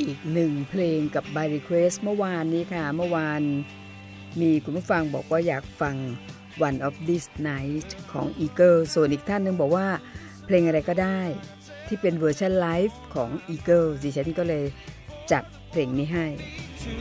อีกหนึ่งเพลงกับ by request เมื่อวานนี้ค่ะเมื่อวานมีคุณผู้ฟังบอกว่าอยากฟัง One of This Night ของ Eagle ส่วนอีกท่านนึงบอกว่าเพลงอะไรก็ได้ที่เป็นเวอร์ชันไลฟ์ของ Eagle ดิฉันก็เลยจัดเพลงนี้ให้